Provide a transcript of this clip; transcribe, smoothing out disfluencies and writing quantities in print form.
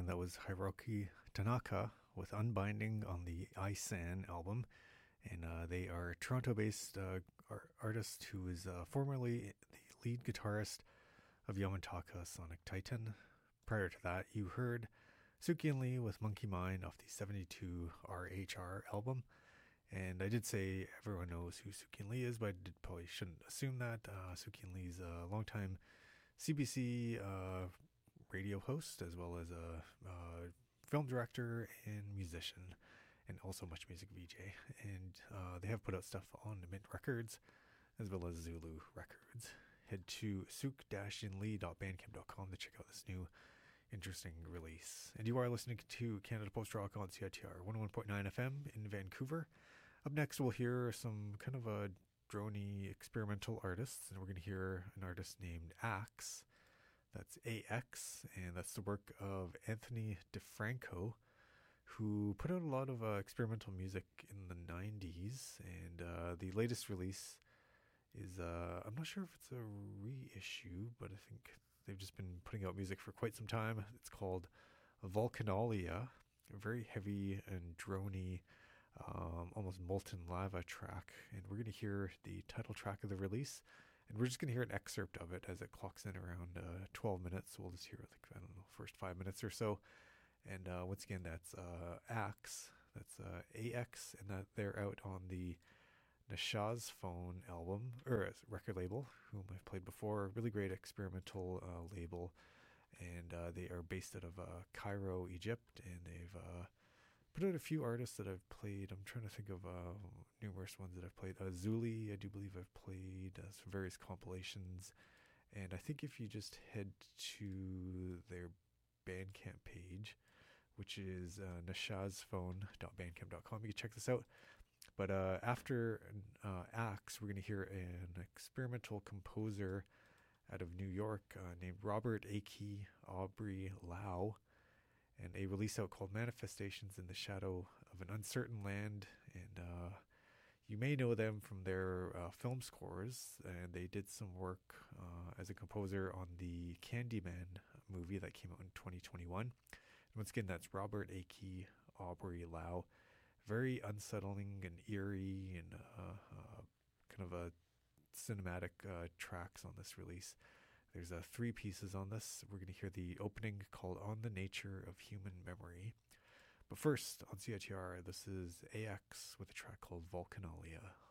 that was Hiroki Tanaka with Unbinding on the Isan album. And they are a Toronto based artist who is formerly the lead guitarist of Yamataka Sonic Titan. Prior to that, you heard Suki and Lee with Monkey Mind off the 72 RHR album. And I did say everyone knows who Suki and Lee is, but I probably shouldn't assume that. Suki and Lee is a longtime CBC radio host, as well as a film director and musician, and also Much Music VJ. And they have put out stuff on Mint Records, as well as Zulu Records. Head to suk-inlee.bandcamp.com to check out this new interesting release. And you are listening to Canada Post Rock on CITR 101.9 FM in Vancouver. Up next, we'll hear some kind of a droney experimental artists, and we're going to hear an artist named Axe. That's AX, and that's the work of Anthony DeFranco, who put out a lot of experimental music in the 90s, and the latest release is, I'm not sure if it's a reissue, but I think they've just been putting out music for quite some time. It's called Volcanolia, a very heavy and droney, almost molten lava track, and we're going to hear the title track of the release. And we're just going to hear an excerpt of it as it clocks in around 12 minutes. So we'll just hear, like, I don't know, first 5 minutes or so. And once again, that's Axe. That's AX. And that they're out on the Nashaz Phone album, or record label, whom I've played before. Really great experimental label. And they are based out of Cairo, Egypt. And they've put out a few artists that I've played. I'm trying to think of numerous ones that I've played. Zuli, I do believe I've played some various compilations. And I think if you just head to their Bandcamp page, which is nashazphone.bandcamp.com, you can check this out. But after Axe, we're going to hear an experimental composer out of New York named Robert Aki Aubrey Lau, and a release out called Manifestations in the Shadow of an Uncertain Land. And you may know them from their film scores, and they did some work as a composer on the Candyman movie that came out in 2021. And once again, that's Robert Aki Aubrey Lau. Very unsettling and eerie and kind of a cinematic tracks on this release. There's 3 pieces on this. We're going to hear the opening called On the Nature of Human Memory. But first, on CITR, this is AX with a track called Volcanolia.